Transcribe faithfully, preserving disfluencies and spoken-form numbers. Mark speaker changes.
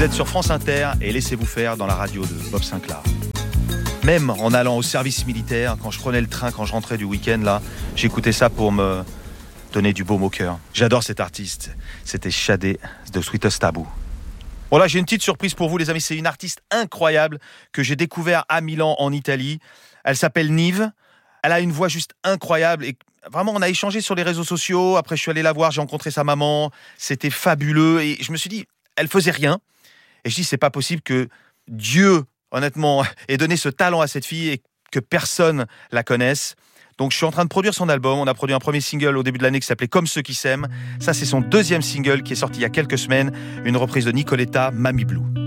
Speaker 1: Vous êtes sur France Inter et laissez-vous faire dans la radio de Bob Sinclair. Même en allant au service militaire, quand je prenais le train, quand je rentrais du week-end, là, j'écoutais ça pour me donner du baume au cœur. J'adore cet artiste. C'était Sade de Sweetest Taboo. Bon là, j'ai une petite surprise pour vous, les amis. C'est une artiste incroyable que j'ai découvert à Milan, en Italie. Elle s'appelle Nive. Elle a une voix juste incroyable et vraiment, on a échangé sur les réseaux sociaux. Après, je suis allé la voir, j'ai rencontré sa maman. C'était fabuleux et je me suis dit, elle faisait rien. Et je dis, c'est pas possible que Dieu, honnêtement, ait donné ce talent à cette fille et que personne la connaisse. Donc, je suis en train de produire son album. On a produit un premier single au début de l'année qui s'appelait Comme ceux qui s'aiment. Ça, c'est son deuxième single qui est sorti il y a quelques semaines. Une reprise de Nicoletta, Mamie Blue.